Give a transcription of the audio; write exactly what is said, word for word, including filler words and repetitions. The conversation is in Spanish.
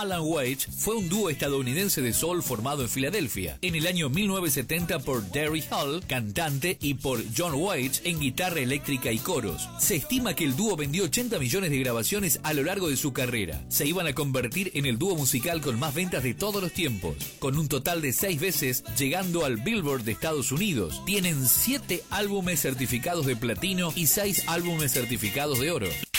Alan Waite fue un dúo estadounidense de soul formado en Filadelfia en el año mil novecientos setenta por Derry Hall, cantante, y por John Waite en guitarra eléctrica y coros. Se estima que el dúo vendió ochenta millones de grabaciones a lo largo de su carrera. Se iban a convertir en el dúo musical con más ventas de todos los tiempos, con un total de seis veces llegando al Billboard de Estados Unidos. Tienen siete álbumes certificados de platino y seis álbumes certificados de oro.